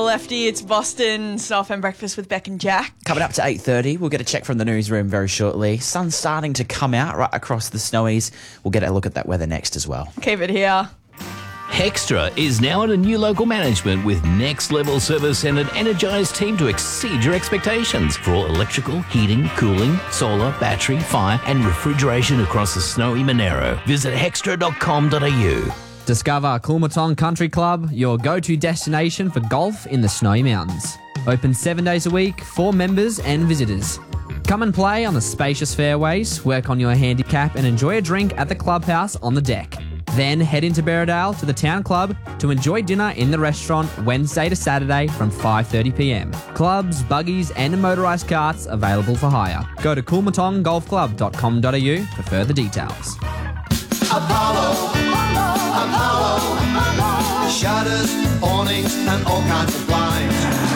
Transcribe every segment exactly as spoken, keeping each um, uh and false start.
Lefty. It's Boston Southend Breakfast with Beck and Jack. Coming up to eight thirty, we'll get a check from the newsroom very shortly. Sun's starting to come out right across the snowies. We'll get a look at that weather next as well. Keep it here. Hextra is now at a new local management with next level service and an energised team to exceed your expectations for all electrical, heating, cooling, solar, battery, fire and refrigeration across the snowy Monero. Visit hextra dot com dot a u. Discover Coolmerton Country Club, your go-to destination for golf in the Snowy Mountains. Open seven days a week for members and visitors. Come and play on the spacious fairways, work on your handicap and enjoy a drink at the clubhouse on the deck. Then head into Berridale to the town club to enjoy dinner in the restaurant Wednesday to Saturday from five thirty p m. Clubs, buggies and motorised carts available for hire. Go to coolmerton golf club dot com dot a u for further details. Apollo, Apollo, Apollo, shutters, awnings and all kinds of blinds.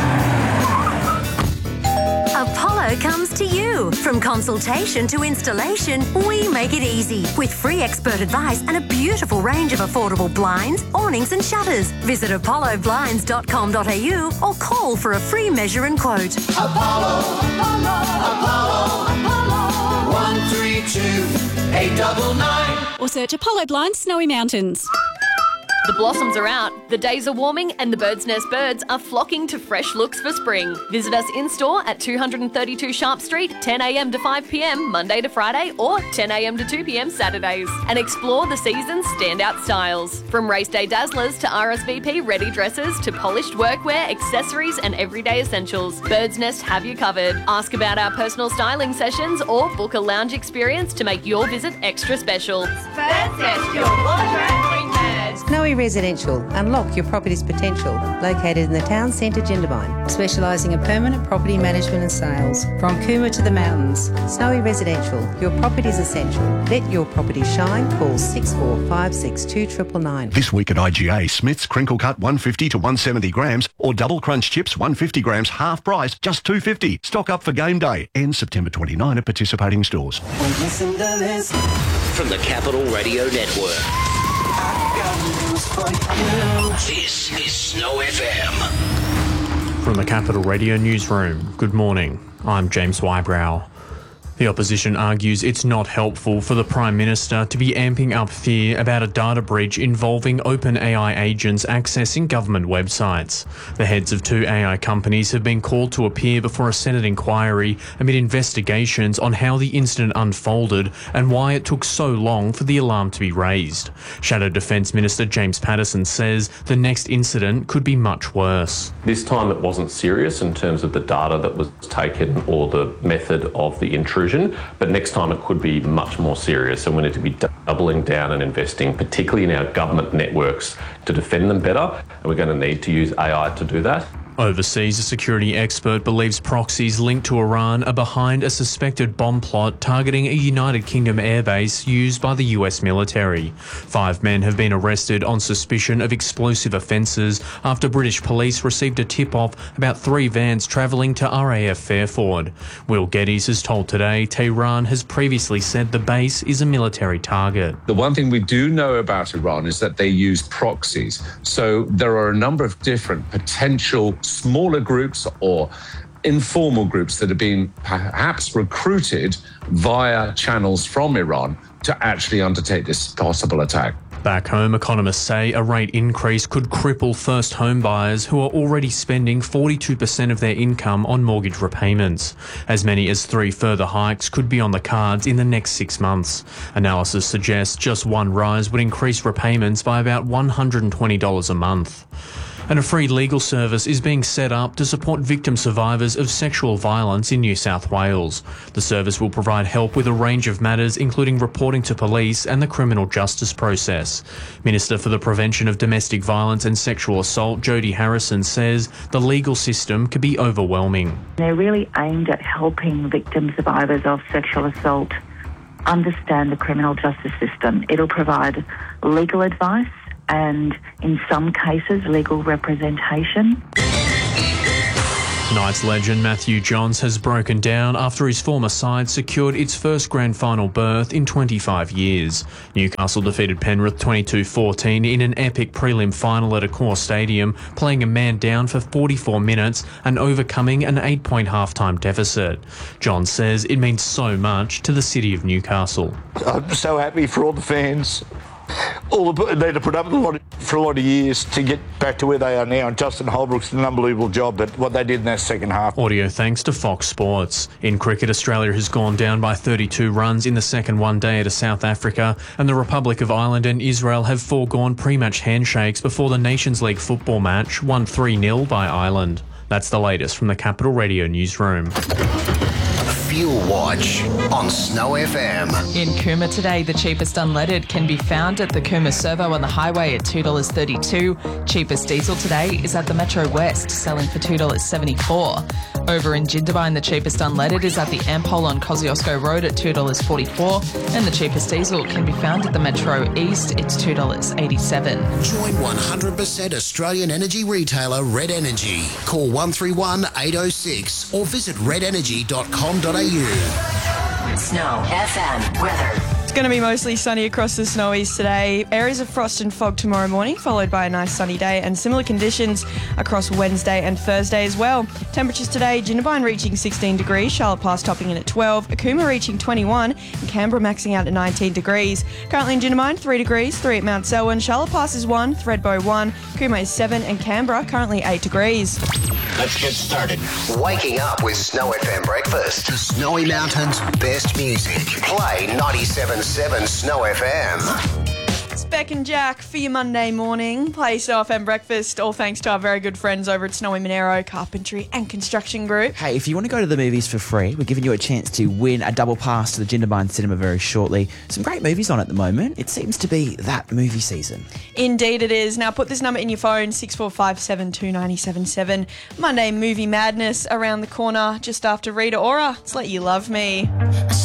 Apollo comes to you. From consultation to installation, we make it easy. With free expert advice and a beautiful range of affordable blinds, awnings and shutters. Visit apollo blinds dot com dot a u or call for a free measure and quote. Apollo, Apollo, Apollo, Apollo, one three two eight nine nine. Or search Apollo Blinds Snowy Mountains. The blossoms are out, the days are warming and the Bird's Nest birds are flocking to fresh looks for spring. Visit us in-store at two thirty-two Sharp Street, ten a m to five p m Monday to Friday or ten a m to two p m Saturdays and explore the season's standout styles. From race day dazzlers to R S V P ready dresses to polished workwear, accessories and everyday essentials, Bird's Nest have you covered. Ask about our personal styling sessions or book a lounge experience to make your visit extra special. Bird's Nest, your wardrobe queen bird. Snowy Residential. Unlock your property's potential. Located in the town centre, Jindabyne. Specialising in permanent property management and sales. From Cooma to the mountains. Snowy Residential. Your property's essential. Let your property shine. Call six four five six two nine nine nine. This week at I G A, Smith's Crinkle Cut one fifty to one seventy grams or Double Crunch Chips one fifty grams half price, just two fifty. Stock up for game day. Ends September twenty-ninth at participating stores. Listen to this. From the Capital Radio Network. This is Snow F M. From the Capital Radio Newsroom, good morning. I'm James Wybrow. The opposition argues it's not helpful for the Prime Minister to be amping up fear about a data breach involving OpenAI agents accessing government websites. The heads of two A I companies have been called to appear before a Senate inquiry amid investigations on how the incident unfolded and why it took so long for the alarm to be raised. Shadow Defence Minister James Paterson says the next incident could be much worse. This time it wasn't serious in terms of the data that was taken or the method of the intrusion. But next time it could be much more serious, and we need to be doubling down and investing, particularly in our government networks, to defend them better, and we're going to need to use A I to do that. Overseas, a security expert believes proxies linked to Iran are behind a suspected bomb plot targeting a United Kingdom airbase used by the U S military. Five men have been arrested on suspicion of explosive offences after British police received a tip-off about three vans travelling to R A F Fairford. Will Geddes has told Today Tehran has previously said the base is a military target. The one thing we do know about Iran is that they use proxies. So there are a number of different potential smaller groups or informal groups that have been perhaps recruited via channels from Iran to actually undertake this possible attack. Back home, economists say a rate increase could cripple first home buyers who are already spending forty-two percent of their income on mortgage repayments. As many as three further hikes could be on the cards in the next six months. Analysis suggests just one rise would increase repayments by about one hundred twenty dollars a month. And a free legal service is being set up to support victim survivors of sexual violence in New South Wales. The service will provide help with a range of matters, including reporting to police and the criminal justice process. Minister for the Prevention of Domestic Violence and Sexual Assault, Jodie Harrison, says the legal system can be overwhelming. They're really aimed at helping victim survivors of sexual assault understand the criminal justice system. It'll provide legal advice and, in some cases, legal representation. Knights legend Matthew Johns has broken down after his former side secured its first grand final berth in twenty-five years. Newcastle defeated Penrith twenty-two fourteen in an epic prelim final at Accor Stadium, playing a man down for forty-four minutes and overcoming an eight-point halftime deficit. Johns says it means so much to the city of Newcastle. I'm so happy for all the fans. All the, they had to put up with a lot for a lot of years to get back to where they are now. And Justin Holbrook's did an unbelievable job, but what they did in that second half. Audio thanks to Fox Sports. In cricket, Australia has gone down by thirty-two runs in the second one-day to South Africa, and the Republic of Ireland and Israel have foregone pre-match handshakes before the Nations League football match, won three nil by Ireland. That's the latest from the Capital Radio newsroom. Fuel Watch on Snow F M. In Cooma today, the cheapest unleaded can be found at the Cooma Servo on the highway at two dollars thirty-two. Cheapest diesel today is at the Metro West, selling for two dollars seventy-four. Over in Jindabyne, the cheapest unleaded is at the Ampol on Kosciuszko Road at two dollars forty-four, and the cheapest diesel can be found at the Metro East, it's two dollars eighty-seven. Join one hundred percent Australian energy retailer Red Energy. Call one three one, eight oh six or visit red energy dot com dot a u. Snow F M weather. It's going to be mostly sunny across the Snowies today. Areas of frost and fog tomorrow morning, followed by a nice sunny day, and similar conditions across Wednesday and Thursday as well. Temperatures today, Jindabyne reaching sixteen degrees, Charlotte Pass topping in at twelve, Cooma reaching twenty-one, and Canberra maxing out at nineteen degrees. Currently in Jindabyne, three degrees, three at Mount Selwyn, Charlotte Pass is one, Thredbo one, Cooma is seven, and Canberra currently eight degrees. Let's get started. Waking up with Snow F M breakfast. The Snowy Mountains' best music. Play ninety-seven point seven Snow F M. It's Beck and Jack for your Monday morning. Play Snow F M breakfast, all thanks to our very good friends over at Snowy Monero Carpentry and Construction Group. Hey, if you want to go to the movies for free, we're giving you a chance to win a double pass to the Jindabyne Cinema very shortly. Some great movies on at the moment. It seems to be that movie season. Indeed it is. Now put this number in your phone, six four five seven two nine seven seven. Monday Movie Madness around the corner just after Rita Ora. It's Let You Love Me.